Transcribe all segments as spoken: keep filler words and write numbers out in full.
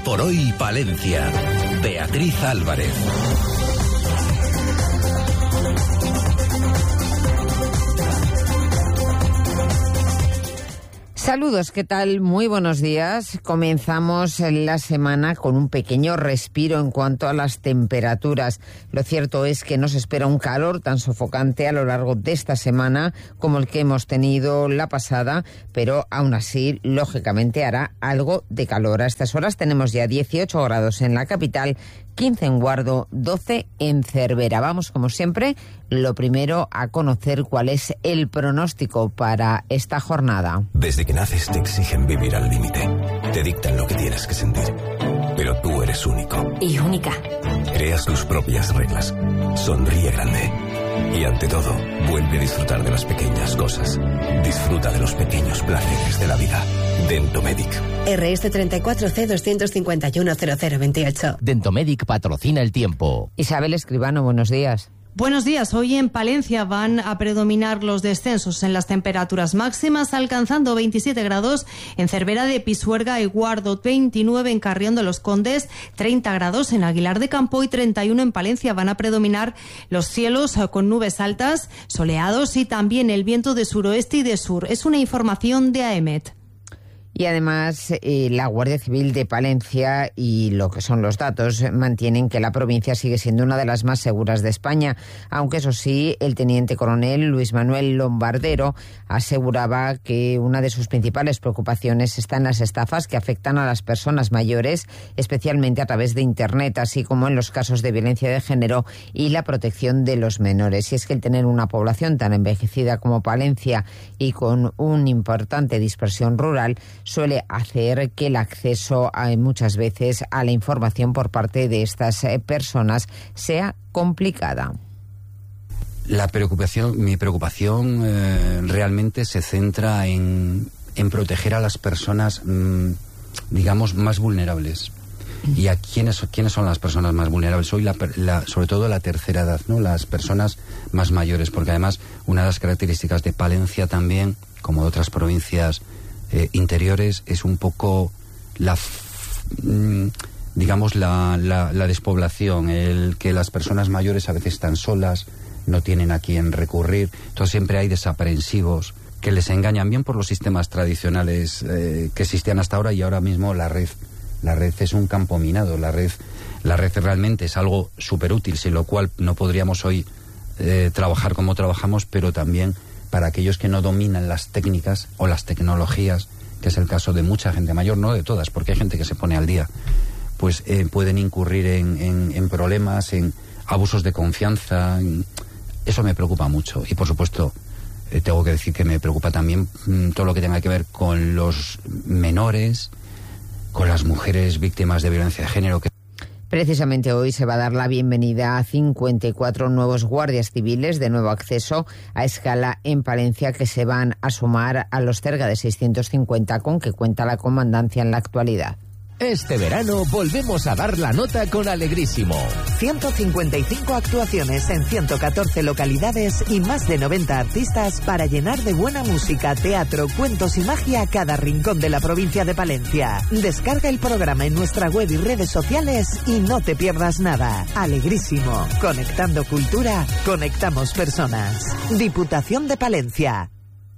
por hoy Palencia. Beatriz Álvarez. Saludos, ¿qué tal? Muy buenos días. Comenzamos la semana con un pequeño respiro en cuanto a las temperaturas. Lo cierto es que nos espera un calor tan sofocante a lo largo de esta semana como el que hemos tenido la pasada, pero aún así, lógicamente, hará algo de calor. A estas horas tenemos ya dieciocho grados en la capital, quince en Guardo, doce en Cervera. Vamos, como siempre, lo primero a conocer cuál es el pronóstico para esta jornada. Desde que naces te exigen vivir al límite. Te dictan lo que tienes que sentir. Pero tú eres único. Y única. Creas tus propias reglas. Sonríe grande. Y ante todo, vuelve a disfrutar de las pequeñas cosas. Disfruta de los pequeños placeres de la vida. Dentomedic. R S treinta y cuatro C doscientos cincuenta y uno cero cero veintiocho. Dentomedic patrocina el tiempo. Isabel Escribano, buenos días. Buenos días. Hoy en Palencia van a predominar los descensos en las temperaturas máximas, alcanzando veintisiete grados en Cervera de Pisuerga y Guardo, veintinueve en Carrión de los Condes, treinta grados en Aguilar de Campo y treinta y uno en Palencia. Van a predominar los cielos con nubes altas, soleados y también el viento de suroeste y de sur. Es una información de AEMET. Y además, eh, la Guardia Civil de Palencia y lo que son los datos mantienen que la provincia sigue siendo una de las más seguras de España, aunque eso sí, el teniente coronel Luis Manuel Lombardero aseguraba que una de sus principales preocupaciones está en las estafas que afectan a las personas mayores, especialmente a través de Internet, así como en los casos de violencia de género y la protección de los menores. Y es que el tener una población tan envejecida como Palencia y con una importante dispersión rural suele hacer que el acceso a, muchas veces a la información por parte de estas eh, personas sea complicada. La preocupación, mi preocupación eh, realmente se centra en, en proteger a las personas, mmm, digamos, más vulnerables. ¿Y a quiénes, quiénes son las personas más vulnerables? Hoy, la, la, sobre todo la tercera edad, ¿no? Las personas más mayores, porque además una de las características de Palencia también, como de otras provincias Eh, interiores, es un poco la mm, digamos la, la, la despoblación, el que las personas mayores a veces están solas, no tienen a quién recurrir, entonces siempre hay desaprensivos que les engañan, bien por los sistemas tradicionales eh, que existían hasta ahora, y ahora mismo la red la red es un campo minado. La red la red realmente es algo súper útil, sin lo cual no podríamos hoy eh, trabajar como trabajamos, pero también para aquellos que no dominan las técnicas o las tecnologías, que es el caso de mucha gente mayor, no de todas, porque hay gente que se pone al día, pues eh, pueden incurrir en, en, en problemas, en abusos de confianza. Eso me preocupa mucho. Y por supuesto, eh, tengo que decir que me preocupa también mmm, todo lo que tenga que ver con los menores, con las mujeres víctimas de violencia de género. Que Precisamente hoy se va a dar la bienvenida a cincuenta y cuatro nuevos guardias civiles de nuevo acceso a escala en Palencia, que se van a sumar a los cerca de seiscientos cincuenta con que cuenta la comandancia en la actualidad. Este verano volvemos a dar la nota con Alegrísimo. ciento cincuenta y cinco actuaciones en ciento catorce localidades y más de noventa artistas para llenar de buena música, teatro, cuentos y magia cada rincón de la provincia de Palencia. Descarga el programa en nuestra web y redes sociales y no te pierdas nada. Alegrísimo. Conectando cultura, conectamos personas. Diputación de Palencia.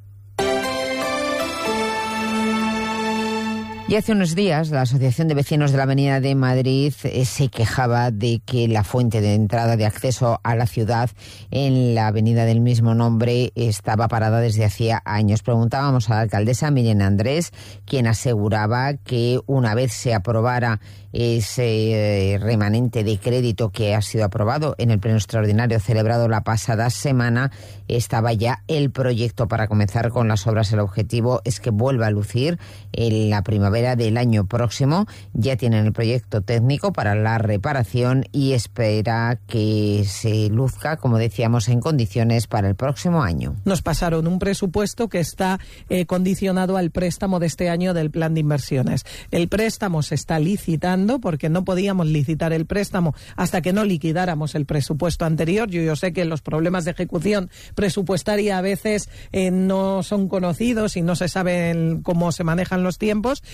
Y hace unos días la Asociación de Vecinos de la Avenida de Madrid eh, se quejaba de que la fuente de entrada de acceso a la ciudad en la avenida del mismo nombre estaba parada desde hacía años. Preguntábamos a la alcaldesa Miriam Andrés, quien aseguraba que una vez se aprobara ese remanente de crédito que ha sido aprobado en el pleno extraordinario celebrado la pasada semana, estaba ya el proyecto para comenzar con las obras. El objetivo es que vuelva a lucir en la primavera del año próximo. Ya tienen el proyecto técnico para la reparación y espera que se luzca, como decíamos, en condiciones para el próximo año. Nos pasaron un presupuesto que está eh, condicionado al préstamo de este año del plan de inversiones. El préstamo se está licitando porque no podíamos licitar el préstamo hasta que no liquidáramos el presupuesto anterior. Yo, yo sé que los problemas de ejecución presupuestaria a veces eh, no son conocidos y no se sabe cómo se manejan los tiempos,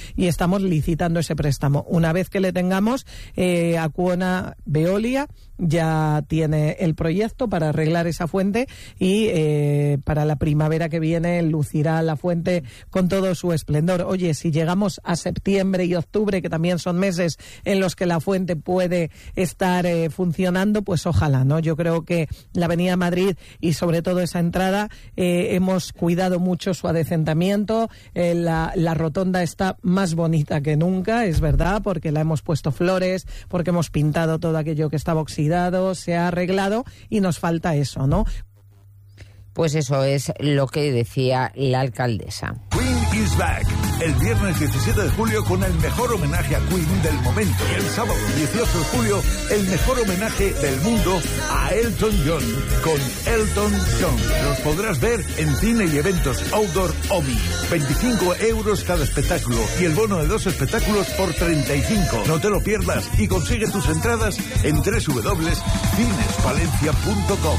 y estamos licitando ese préstamo. Una vez que le tengamos, eh, Acciona Veolia ya tiene el proyecto para arreglar esa fuente y eh, para la primavera que viene lucirá la fuente con todo su esplendor. Oye, si llegamos a septiembre y octubre, que también son meses en los que la fuente puede estar eh, funcionando, pues ojalá, ¿no? Yo creo que la Avenida Madrid y sobre todo esa entrada eh, hemos cuidado mucho su adecentamiento, eh, la, la rotonda está más bonita que nunca, es verdad, porque la hemos puesto flores, porque hemos pintado todo aquello que estaba oxidado, se ha arreglado y nos falta eso, ¿no? Pues eso es lo que decía la alcaldesa. Queen is back. El viernes diecisiete de julio con el mejor homenaje a Queen del momento. Y el sábado dieciocho de julio el mejor homenaje del mundo a Elton John con Elton John. Los podrás ver en cine y eventos outdoor Omi. veinticinco euros cada espectáculo y el bono de dos espectáculos por treinta y cinco. No te lo pierdas y consigue tus entradas en doble u doble u doble u punto cines palencia punto com.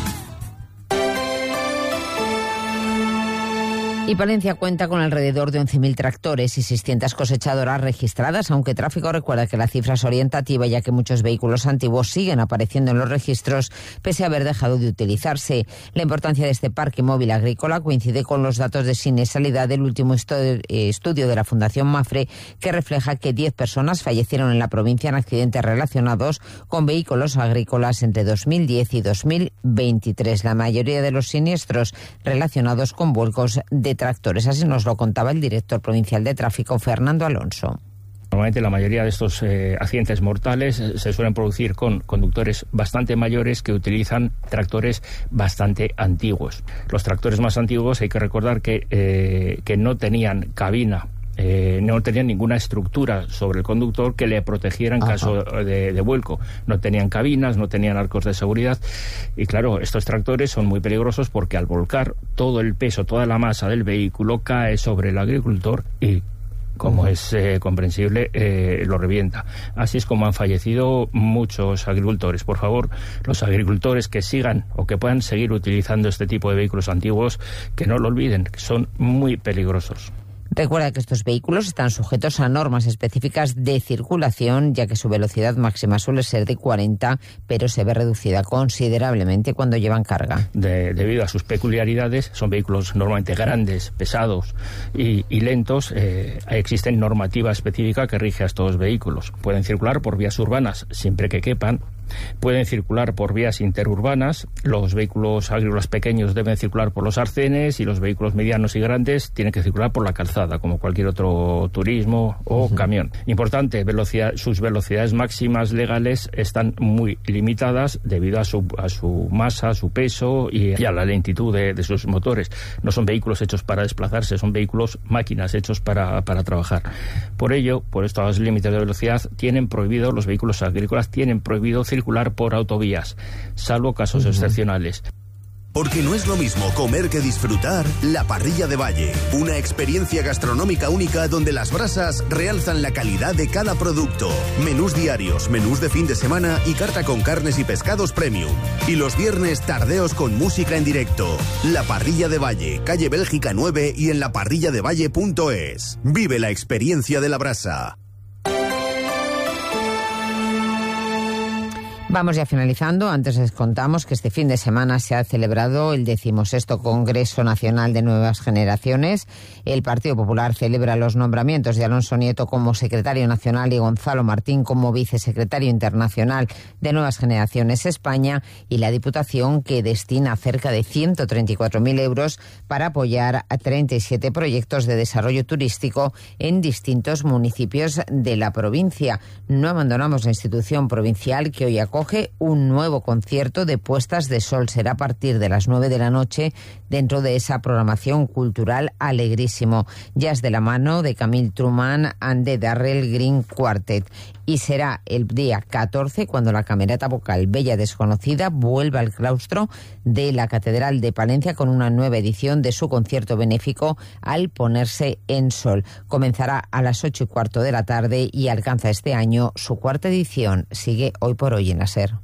Y Palencia cuenta con alrededor de once mil tractores y seiscientas cosechadoras registradas, aunque Tráfico recuerda que la cifra es orientativa, ya que muchos vehículos antiguos siguen apareciendo en los registros pese a haber dejado de utilizarse. La importancia de este parque móvil agrícola coincide con los datos de siniestralidad del último estudio de la Fundación Mafre, que refleja que diez personas fallecieron en la provincia en accidentes relacionados con vehículos agrícolas entre dos mil diez y dos mil veintitrés. La mayoría de los siniestros relacionados con vuelcos de tractores. Así nos lo contaba el director provincial de Tráfico, Fernando Alonso. Normalmente la mayoría de estos eh, accidentes mortales eh, se suelen producir con conductores bastante mayores que utilizan tractores bastante antiguos. Los tractores más antiguos hay que recordar que, eh, que no tenían cabina. Eh, no tenían ninguna estructura sobre el conductor que le protegiera en Ajá. caso de, de vuelco. No tenían cabinas, no tenían arcos de seguridad. Y claro, estos tractores son muy peligrosos porque al volcar todo el peso, toda la masa del vehículo cae sobre el agricultor y, como uh-huh. es eh, comprensible, eh, lo revienta. Así es como han fallecido muchos agricultores. Por favor, los agricultores que sigan o que puedan seguir utilizando este tipo de vehículos antiguos, que no lo olviden, que son muy peligrosos. Recuerda que estos vehículos están sujetos a normas específicas de circulación, ya que su velocidad máxima suele ser de cuarenta, pero se ve reducida considerablemente cuando llevan carga. De, debido a sus peculiaridades, son vehículos normalmente grandes, pesados y, y lentos. Eh, existen normativa específica que rige a estos vehículos. Pueden circular por vías urbanas siempre que quepan. Pueden circular por vías interurbanas. Los vehículos agrícolas pequeños deben circular por los arcenes y los vehículos medianos y grandes tienen que circular por la calzada, como cualquier otro turismo o uh-huh. camión. Importante, velocidad, sus velocidades máximas legales están muy limitadas debido a su, a su masa, a su peso y, y a la lentitud de, de sus motores. No son vehículos hechos para desplazarse, son vehículos máquinas hechos para, para trabajar. Por ello, por estos límites de velocidad, tienen prohibido, los vehículos agrícolas tienen prohibido circular por autovías, salvo casos uh-huh. excepcionales. Porque no es lo mismo comer que disfrutar. La Parrilla de Valle, una experiencia gastronómica única donde las brasas realzan la calidad de cada producto. Menús diarios, menús de fin de semana y carta con carnes y pescados premium. Y los viernes tardeos con música en directo. La Parrilla de Valle, calle Bélgica nueve y en la parrilla de valle punto es. Vive la experiencia de la brasa. Vamos ya finalizando. Antes les contamos que este fin de semana se ha celebrado el decimosexto Congreso Nacional de Nuevas Generaciones. El Partido Popular celebra los nombramientos de Alonso Nieto como secretario nacional y Gonzalo Martín como vicesecretario internacional de Nuevas Generaciones España, y la Diputación, que destina cerca de ciento treinta y cuatro mil euros para apoyar a treinta y siete proyectos de desarrollo turístico en distintos municipios de la provincia. No abandonamos la institución provincial, que hoy acoge un nuevo concierto de puestas de sol. Será a partir de las nueve de la noche dentro de esa programación cultural Alegrísimo. Jazz de la mano de Camille Truman and the Darrell Green Quartet. Y será el día catorce cuando la camerata vocal Bella Desconocida vuelva al claustro de la Catedral de Palencia con una nueva edición de su concierto benéfico Al ponerse en sol. Comenzará a las ocho y cuarto de la tarde y alcanza este año su cuarta edición. Sigue hoy por hoy en la SER.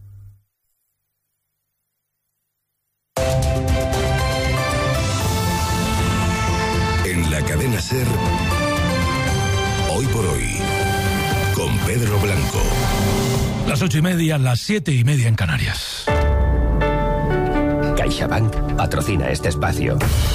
En la cadena SER, Hoy por Hoy, con Pedro Blanco. Las ocho y media, las siete y media en Canarias. CaixaBank patrocina este espacio.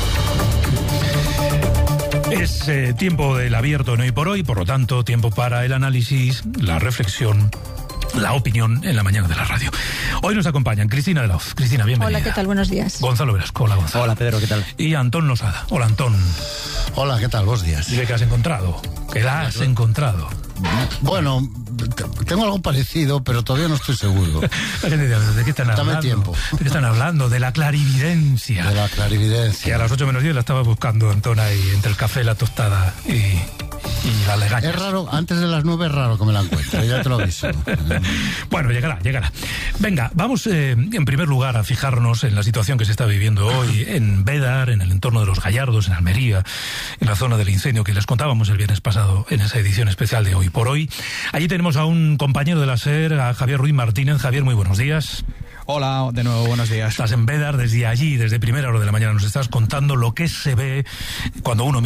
Es eh, tiempo del abierto en Hoy por Hoy, por lo tanto, tiempo para el análisis, la reflexión, la opinión en la mañana de la radio. Hoy nos acompañan Cristina de la Hoz. Cristina, bienvenida. Hola, ¿qué tal? Buenos días. Gonzalo Velasco. Hola, Gonzalo. Hola, Pedro, ¿qué tal? Y Antón Losada. Hola, Antón. Hola, ¿qué tal? Buenos días. Dile que has encontrado. Que la has encontrado. Bueno, tengo algo parecido, pero todavía no estoy seguro. ¿De qué están hablando? Dame tiempo. ¿De qué están hablando? De la clarividencia. De la clarividencia. Que a las ocho menos diez la estaba buscando Antón ahí, entre el café, la tostada y... y la legaña. Es raro, antes de las nueve es raro que me la encuentre, ya te lo aviso. Bueno, llegará, llegará. Venga, vamos eh, en primer lugar a fijarnos en la situación que se está viviendo hoy en Bédar, en el entorno de los Gallardos, en Almería, en la zona del incendio que les contábamos el viernes pasado en esa edición especial de Hoy por Hoy. Allí tenemos a un compañero de la SER, a Javier Ruiz Martínez. Javier, muy buenos días. Hola, de nuevo, buenos días. Estás en Bédar, desde allí, desde primera hora de la mañana, nos estás contando lo que se ve cuando uno